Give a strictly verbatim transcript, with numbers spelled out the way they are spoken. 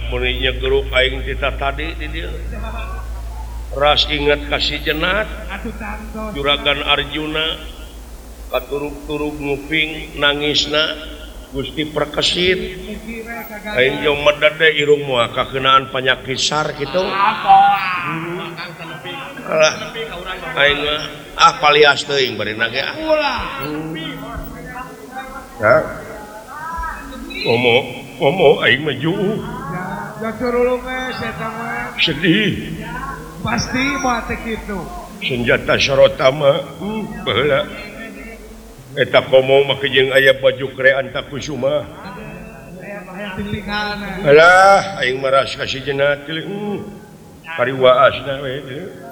muninya guru aing kita tadi di dia ras ingat kasih jenat juragan Arjuna katurug-turug nguping nangisna Gusti perkesit aing jeung medade irung moal kakenaan penyakit sar kitu alah aing mah ah palias teuing bari nage ah ya ngomong ngomong aing mah juuh ya curulung geus eta mah sedih pasti moal teh kitu senjata sarota mah baheula eta komo make jeung aya baju krean takusuma aya tilingana alah aing mah ras kasih jenat kari waasna we